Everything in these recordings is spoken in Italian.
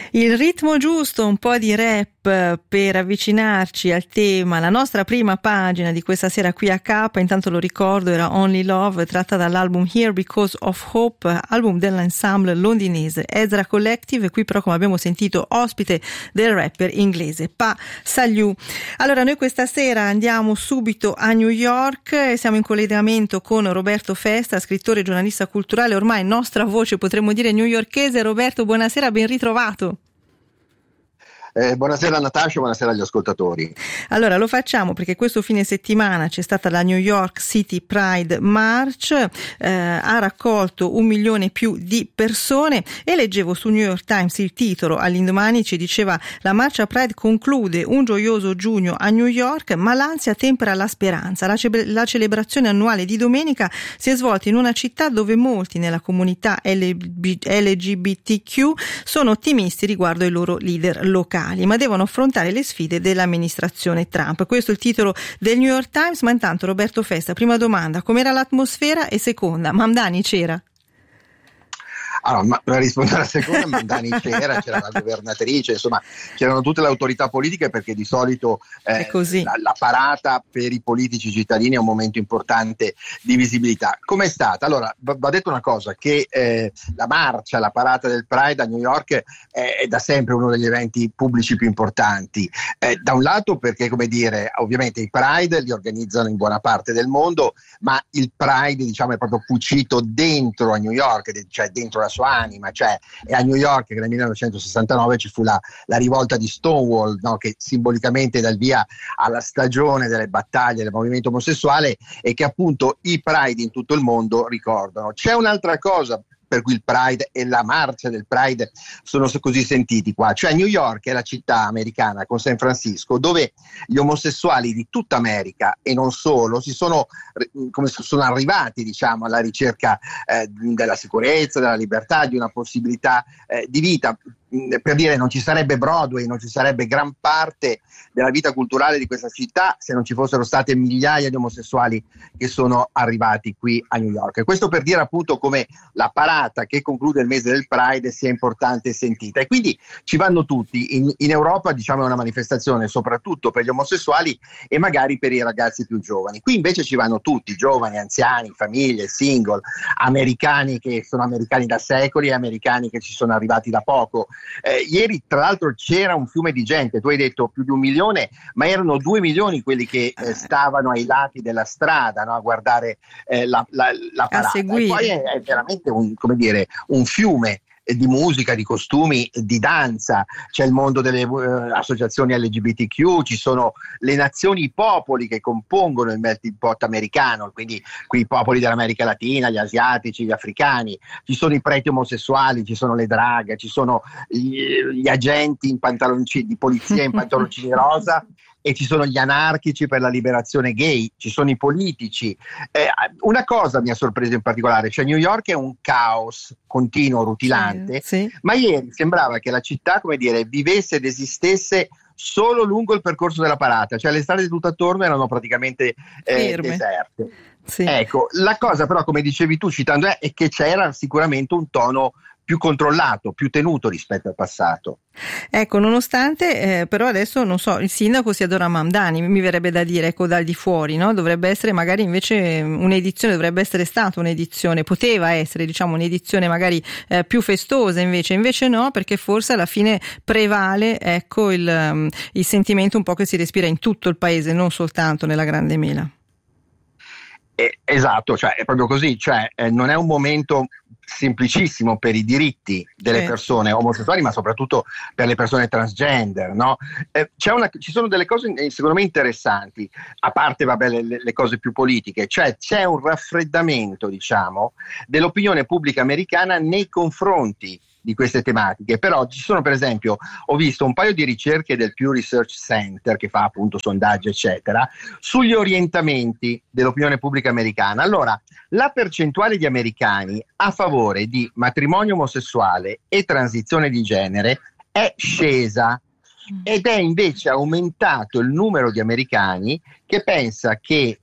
Il ritmo giusto, un po' di rap per avvicinarci al tema. La nostra prima pagina di questa sera qui a K, intanto lo ricordo, era Only Love, tratta dall'album Here Because of Hope, album dell'ensemble londinese Ezra Collective, e qui però, come abbiamo sentito, ospite del rapper inglese Pa Salieu. Allora, noi questa sera andiamo subito a New York e siamo in collegamento con Roberto Festa, scrittore e giornalista culturale, ormai nostra voce, potremmo dire, newyorkese. Roberto, buonasera, ben ritrovato. Buonasera Natascia, buonasera agli ascoltatori. Allora, lo facciamo perché questo fine settimana c'è stata la New York City Pride March, ha raccolto 1 milione più di persone, e leggevo su New York Times il titolo all'indomani, ci diceva: la marcia Pride conclude un gioioso giugno a New York, ma l'ansia tempera la speranza. La celebrazione annuale di domenica si è svolta in una città dove molti nella comunità LGBTQ sono ottimisti riguardo ai loro leader locali, ma devono affrontare le sfide dell'amministrazione Trump. Questo è il titolo del New York Times. Ma intanto, Roberto Festa, prima domanda: com'era l'atmosfera? E seconda, Mamdani c'era? Allora, per rispondere alla seconda, Mamdani c'era la governatrice, insomma c'erano tutte le autorità politiche, perché di solito la parata per i politici cittadini è un momento importante di visibilità. Com'è stata? Allora, va detto una cosa, che la marcia, la parata del Pride a New York è da sempre uno degli eventi pubblici più importanti, da un lato perché, come dire, ovviamente i Pride li organizzano in buona parte del mondo, ma il Pride, diciamo, è proprio cucito dentro a New York, cioè dentro la sua anima, cioè è a New York che nel 1969 ci fu la rivolta di Stonewall, no? Che simbolicamente dà il via alla stagione delle battaglie del movimento omosessuale, e che appunto i Pride in tutto il mondo ricordano. C'è un'altra cosa per cui il Pride e la marcia del Pride sono così sentiti qua, cioè New York è la città americana con San Francisco dove gli omosessuali di tutta America e non solo sono arrivati, diciamo, alla ricerca della sicurezza, della libertà, di una possibilità di vita. Per dire, non ci sarebbe Broadway, non ci sarebbe gran parte della vita culturale di questa città se non ci fossero state migliaia di omosessuali che sono arrivati qui a New York. E questo per dire appunto come la parata che conclude il mese del Pride sia importante e sentita, e quindi ci vanno tutti. In Europa, diciamo, è una manifestazione soprattutto per gli omosessuali e magari per i ragazzi più giovani. Qui invece ci vanno tutti, giovani, anziani, famiglie, single, americani che sono americani da secoli e americani che ci sono arrivati da poco. Ieri tra l'altro c'era un fiume di gente, tu hai detto più di 1 milione, ma erano 2 milioni quelli che stavano ai lati della strada, no, a guardare la parata. E poi è veramente un fiume di musica, di costumi, di danza. C'è il mondo delle associazioni LGBTQ, ci sono le nazioni, i popoli che compongono il melting pot americano, quindi qui i popoli dell'America Latina, gli asiatici, gli africani, ci sono i preti omosessuali, ci sono le drag, ci sono gli agenti in pantaloncini di polizia in pantaloncini rosa, e ci sono gli anarchici per la liberazione gay, ci sono i politici. Una cosa mi ha sorpreso in particolare, cioè New York è un caos continuo, rutilante, sì. Ma ieri sembrava che la città, come dire, vivesse ed esistesse solo lungo il percorso della parata, cioè le strade tutto attorno erano praticamente deserte. Sì. Ecco, la cosa però, come dicevi tu citando, è che c'era sicuramente un tono più controllato, più tenuto rispetto al passato. Ecco, nonostante però adesso, non so, il sindaco si adora Mamdani, mi verrebbe da dire, ecco, dal di fuori, no? Dovrebbe essere magari invece un'edizione, dovrebbe essere stata un'edizione, poteva essere, diciamo, un'edizione magari più festosa, invece no, perché forse alla fine prevale, ecco, il sentimento un po' che si respira in tutto il paese, non soltanto nella Grande Mela. Esatto, cioè è proprio così, cioè non è un momento semplicissimo per i diritti delle persone omosessuali, ma soprattutto per le persone transgender, no? Ci sono delle cose secondo me interessanti, a parte le cose più politiche, cioè c'è un raffreddamento, diciamo, dell'opinione pubblica americana nei confronti di queste tematiche. Però ci sono, per esempio, ho visto un paio di ricerche del Pew Research Center che fa appunto sondaggi eccetera sugli orientamenti dell'opinione pubblica americana. Allora, la percentuale di americani a favore di matrimonio omosessuale e transizione di genere è scesa, ed è invece aumentato il numero di americani che pensa che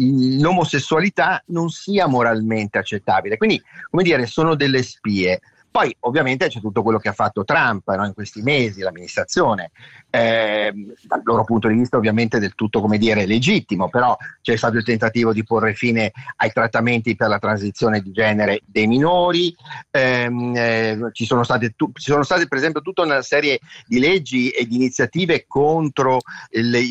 l'omosessualità non sia moralmente accettabile. Quindi, come dire, sono delle spie. Poi ovviamente c'è tutto quello che ha fatto Trump, no, in questi mesi, l'amministrazione, dal loro punto di vista ovviamente del tutto, come dire, legittimo, però c'è stato il tentativo di porre fine ai trattamenti per la transizione di genere dei minori, ci sono state per esempio tutta una serie di leggi e di iniziative contro le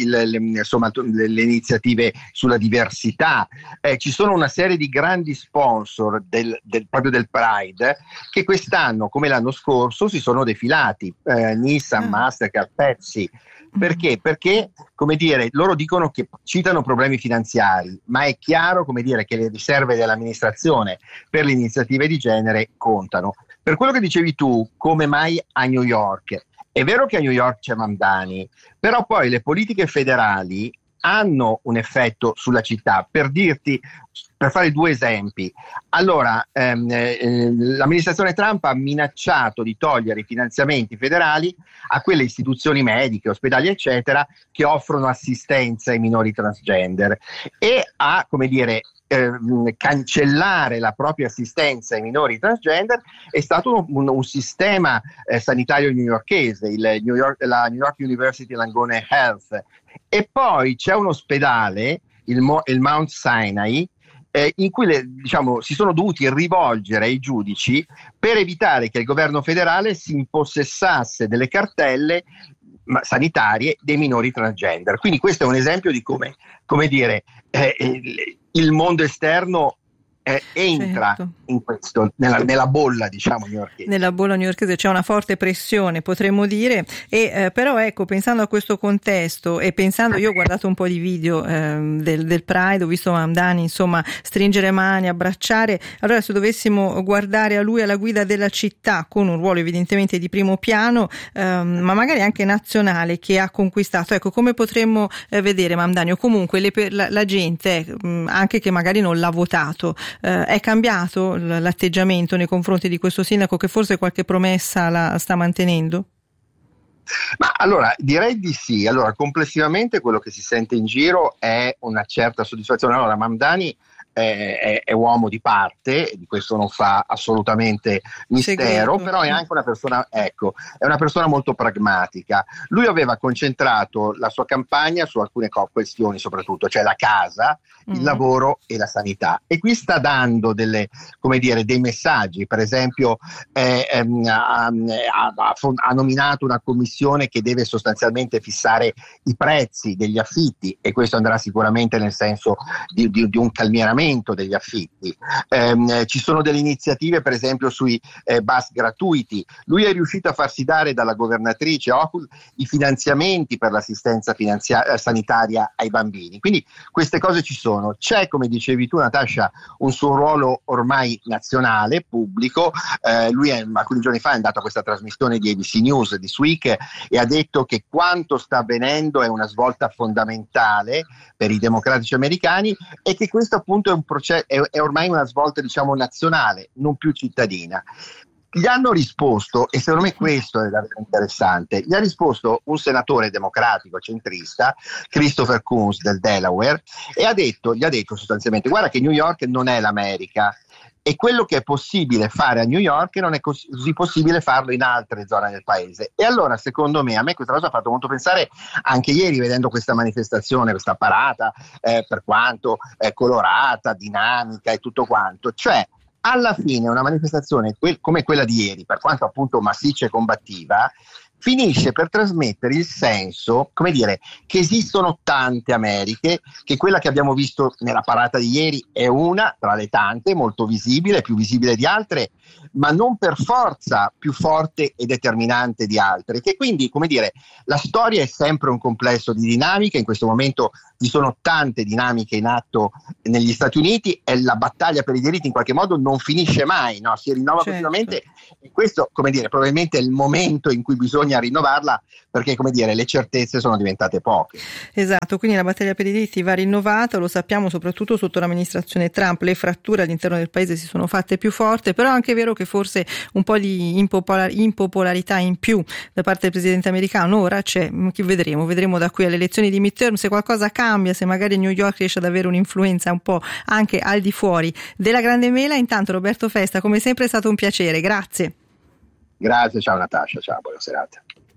iniziative sulla diversità, ci sono una serie di grandi sponsor proprio del Pride che quest'anno come l'anno scorso si sono defilati, Nissan, Mastercard, Pepsi. Perché? Perché, come dire, loro dicono che citano problemi finanziari, ma è chiaro, come dire, che le riserve dell'amministrazione per le iniziative di genere contano. Per quello che dicevi tu, come mai a New York? È vero che a New York c'è Mamdani, però poi le politiche federali hanno un effetto sulla città. Per fare 2 esempi, allora l'amministrazione Trump ha minacciato di togliere i finanziamenti federali a quelle istituzioni mediche, ospedali eccetera che offrono assistenza ai minori transgender, e a, come dire, cancellare la propria assistenza ai minori transgender è stato un sistema sanitario newyorkese, la New York University Langone Health. E poi c'è un ospedale, il Mount Sinai, in cui si sono dovuti rivolgere ai giudici per evitare che il governo federale si impossessasse delle cartelle sanitarie dei minori transgender. Quindi questo è un esempio di come dire, il mondo esterno entra in questo, nella bolla, diciamo, newyorkese. Nella bolla newyorkese c'è una forte pressione, potremmo dire, e però ecco, pensando a questo contesto e pensando, io ho guardato un po' di video del Pride, ho visto Mamdani insomma stringere mani, abbracciare. Allora, se dovessimo guardare a lui alla guida della città, con un ruolo evidentemente di primo piano, ma magari anche nazionale, che ha conquistato, ecco, come potremmo vedere Mamdani, o comunque la gente, anche che magari non l'ha votato, è cambiato l'atteggiamento nei confronti di questo sindaco, che forse qualche promessa la sta mantenendo? Ma allora direi di sì. Allora, complessivamente quello che si sente in giro è una certa soddisfazione. Allora, Mamdani è uomo di parte, di questo non fa assolutamente mistero, però è anche una persona, è una persona molto pragmatica. Lui aveva concentrato la sua campagna su alcune questioni, soprattutto, cioè la casa, il lavoro e la sanità. E qui sta dando dei messaggi. Per esempio, ha nominato una commissione che deve sostanzialmente fissare i prezzi degli affitti, e questo andrà sicuramente nel senso di un calmieramento degli affitti. Ci sono delle iniziative, per esempio, sui bus gratuiti. Lui è riuscito a farsi dare dalla governatrice Hochul i finanziamenti per l'assistenza sanitaria ai bambini. Quindi queste cose ci sono. C'è, come dicevi tu, Natascia, un suo ruolo ormai nazionale, pubblico. Lui alcuni giorni fa è andato a questa trasmissione di ABC News, This Week, e ha detto che quanto sta avvenendo è una svolta fondamentale per i democratici americani, e che questo appunto è un processo, è ormai una svolta, diciamo, nazionale, non più cittadina. Gli hanno risposto, e secondo me questo è davvero interessante, gli ha risposto un senatore democratico centrista, Christopher Coons del Delaware, e gli ha detto sostanzialmente: guarda che New York non è l'America, e quello che è possibile fare a New York non è così possibile farlo in altre zone del paese. E allora, secondo me, a me questa cosa ha fatto molto pensare, anche ieri vedendo questa manifestazione, questa parata, per quanto colorata, dinamica e tutto quanto, cioè alla fine una manifestazione come quella di ieri, per quanto appunto massiccia e combattiva, finisce per trasmettere il senso, come dire, che esistono tante Americhe, che quella che abbiamo visto nella parata di ieri è una tra le tante, molto visibile, più visibile di altre, ma non per forza più forte e determinante di altre, che quindi, come dire, la storia è sempre un complesso di dinamiche. In questo momento ci sono tante dinamiche in atto negli Stati Uniti, e la battaglia per i diritti in qualche modo non finisce mai, no? Si rinnova continuamente, e questo, come dire, probabilmente è il momento in cui bisogna rinnovarla, perché, come dire, le certezze sono diventate poche. Esatto, quindi la battaglia per i diritti va rinnovata, lo sappiamo soprattutto sotto l'amministrazione Trump, le fratture all'interno del paese si sono fatte più forti, però è anche vero che forse un po' di impopolarità in più da parte del presidente americano ora c'è. Vedremo da qui alle elezioni di midterm se qualcosa cambia, se magari New York riesce ad avere un'influenza un po' anche al di fuori della Grande Mela. Intanto, Roberto Festa, come sempre è stato un piacere, grazie. Grazie, ciao Natascia, ciao, buona serata.